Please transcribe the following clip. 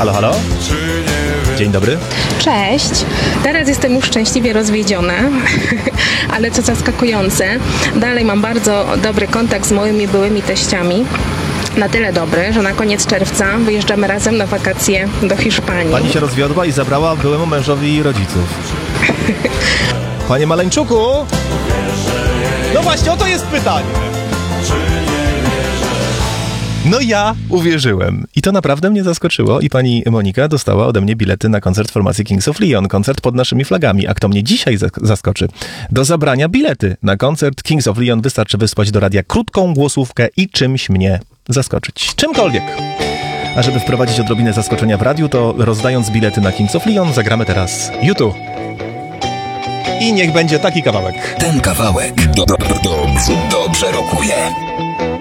Halo, halo? Dzień dobry. Cześć. Teraz jestem już szczęśliwie rozwiedziona, ale co zaskakujące, dalej mam bardzo dobry kontakt z moimi byłymi teściami. Na tyle dobry, że na koniec czerwca wyjeżdżamy razem na wakacje do Hiszpanii. Pani się rozwiodła i zabrała byłemu mężowi rodziców. Panie Maleńczuku! No właśnie, oto jest pytanie. No ja uwierzyłem. I to naprawdę mnie zaskoczyło i pani Monika dostała ode mnie bilety na koncert formacji Kings of Leon. Koncert pod naszymi flagami. A kto mnie dzisiaj zaskoczy? Do zabrania bilety na koncert Kings of Leon wystarczy wysłać do radia krótką głosówkę i czymś mnie zaskoczyć. Czymkolwiek. A żeby wprowadzić odrobinę zaskoczenia w radiu, to rozdając bilety na Kings of Leon zagramy teraz YouTube. I niech będzie taki kawałek. Ten kawałek dobrze rokuje.